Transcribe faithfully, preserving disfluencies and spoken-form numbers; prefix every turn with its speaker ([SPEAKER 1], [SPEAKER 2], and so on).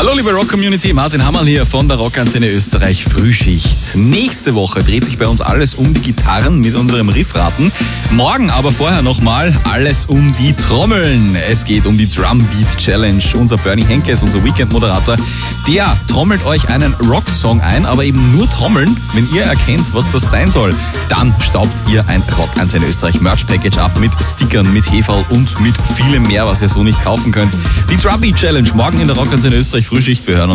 [SPEAKER 1] Hallo liebe Rock-Community, Martin Hammerl hier von der Rockantenne Österreich Frühschicht. Nächste Woche dreht sich bei uns alles um die Gitarren mit unserem Riffraten. Morgen aber vorher nochmal alles um die Trommeln. Es geht um die Drum Beat Challenge. Unser Bernie Henkes, unser Weekend-Moderator, der trommelt euch einen Rocksong ein, aber eben nur trommeln. Wenn ihr erkennt, was das sein soll, dann staubt ihr ein Rockantenne Österreich Merch-Package ab mit Stickern, mit Heferl und mit vielem mehr, was ihr so nicht kaufen könnt. Die Drum Beat Challenge morgen in der Rockantenne Österreich Frühschicht. Wir hören uns.